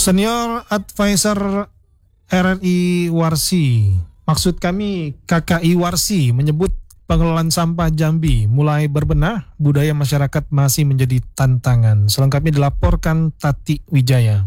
Senior Advisor RRI Warsi, maksud kami KKI Warsi, menyebut pengelolaan sampah Jambi mulai berbenah, budaya masyarakat masih menjadi tantangan. Selengkapnya dilaporkan Tati Wijaya.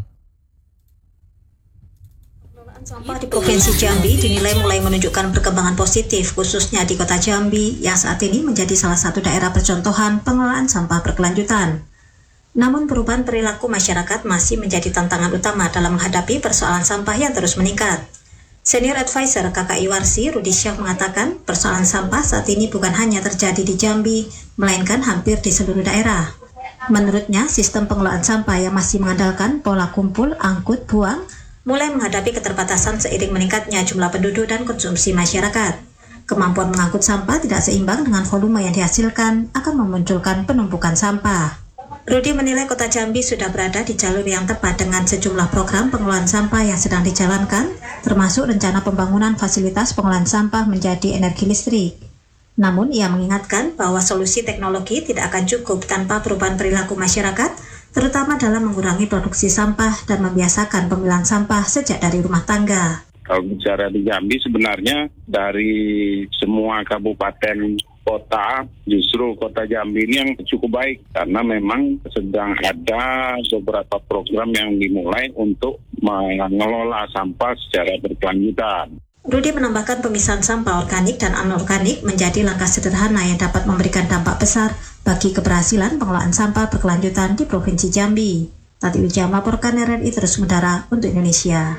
Pengelolaan sampah di Provinsi Jambi dinilai mulai menunjukkan perkembangan positif, khususnya di Kota Jambi yang saat ini menjadi salah satu daerah percontohan pengelolaan sampah berkelanjutan. Namun perubahan perilaku masyarakat masih menjadi tantangan utama dalam menghadapi persoalan sampah yang terus meningkat. Senior Advisor KKI Warsi, Rudi Syah mengatakan persoalan sampah saat ini bukan hanya terjadi di Jambi, melainkan hampir di seluruh daerah. Menurutnya, sistem pengelolaan sampah yang masih mengandalkan pola kumpul, angkut, buang, mulai menghadapi keterbatasan seiring meningkatnya jumlah penduduk dan konsumsi masyarakat. Kemampuan mengangkut sampah tidak seimbang dengan volume yang dihasilkan akan memunculkan penumpukan sampah. Rudi menilai Kota Jambi sudah berada di jalur yang tepat dengan sejumlah program pengelolaan sampah yang sedang dijalankan, termasuk rencana pembangunan fasilitas pengolahan sampah menjadi energi listrik. Namun, ia mengingatkan bahwa solusi teknologi tidak akan cukup tanpa perubahan perilaku masyarakat, terutama dalam mengurangi produksi sampah dan membiasakan pemilahan sampah sejak dari rumah tangga. Kalau bicara di Jambi sebenarnya dari semua kabupaten kota, justru Kota Jambi ini yang cukup baik karena memang sedang ada beberapa program yang dimulai untuk mengelola sampah secara berkelanjutan. Rudi menambahkan pemisahan sampah organik dan anorganik menjadi langkah sederhana yang dapat memberikan dampak besar bagi keberhasilan pengelolaan sampah berkelanjutan di Provinsi Jambi. Tati Wijaya melaporkan RRI Terus Mendara untuk Indonesia.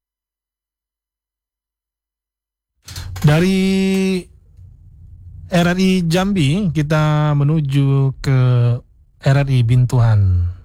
Dari RRI Jambi kita menuju ke RRI Bintuhan.